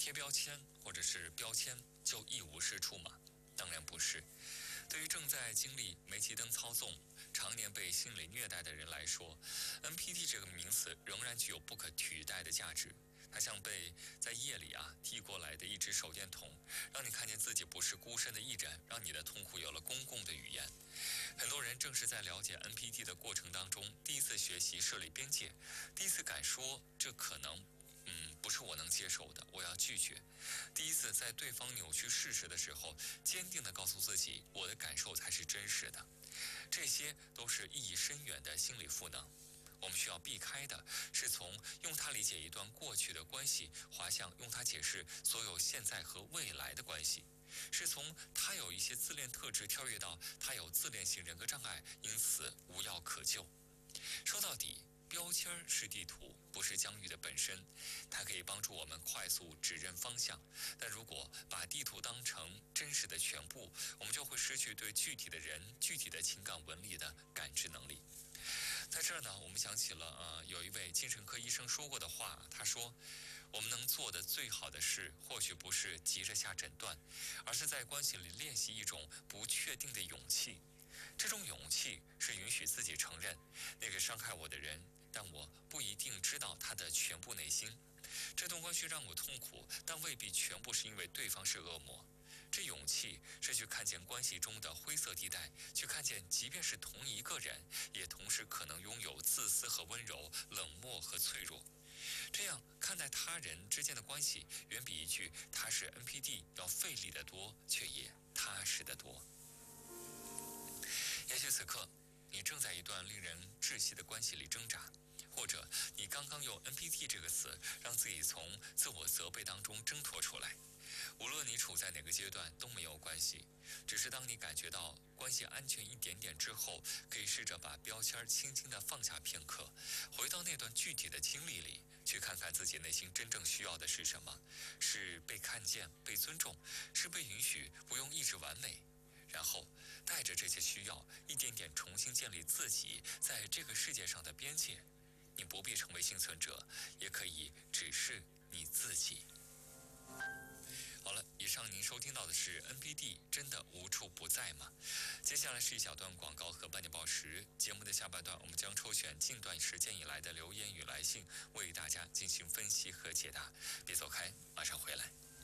贴标签或者是标签就一无是处吗？当然不是。对于正在经历煤气灯操纵、常年被心理虐待的人来说， NPT 这个名词仍然具有不可取代的价值。它像被在夜里递过来的一只手电筒，让你看见自己不是孤身的一人，让你的痛苦有了公共的语言。很多人正是在了解 NPT 的过程当中，第一次学习设立边界，第一次敢说这可能不是我能接受的，我要拒绝。第一次在对方扭曲事实的时候，坚定地告诉自己，我的感受才是真实的。这些都是意义深远的心理赋能。我们需要避开的是从用它理解一段过去的关系，滑向用它解释所有现在和未来的关系，是从他有一些自恋特质跳跃到他有自恋型人格障碍，因此无药可救。说到底，标签是地图，不是疆域的本身，它可以帮助我们快速指认方向，但如果把地图当成真实的全部，我们就会失去对具体的人、具体的情感纹理的感知能力。在这儿呢，我们想起了有一位精神科医生说过的话，他说，我们能做的最好的事，或许不是急着下诊断，而是在关系里练习一种不确定的勇气。这种勇气是允许自己承认那个伤害我的人，但我不一定知道他的全部内心。这段关系让我痛苦，但未必全部是因为对方是恶魔。这勇气是去看见关系中的灰色地带，去看见即便是同一个人，也同时可能拥有自私和温柔、冷漠和脆弱。这样看待他人之间的关系，远比一句他是 NPT 要费力得多，却也踏实得多。也许此刻你正在一段令人窒息的关系里挣扎，或者你刚刚用 NPT 这个词让自己从自我责备当中挣脱出来。无论你处在哪个阶段都没有关系，只是当你感觉到关系安全一点点之后，可以试着把标签轻轻地放下片刻，回到那段具体的经历里，去看看自己内心真正需要的是什么，是被看见、被尊重，是被允许不用一直完美，然后带着这些需要，一点点重新建立自己在这个世界上的边界。你不必成为幸存者，也可以只是你自己。好了，以上您收听到的是 NPT 真的无处不在吗？接下来是一小段广告和半点报时。节目的下半段，我们将抽选近段时间以来的留言与来信，为大家进行分析和解答。别走开，马上回来。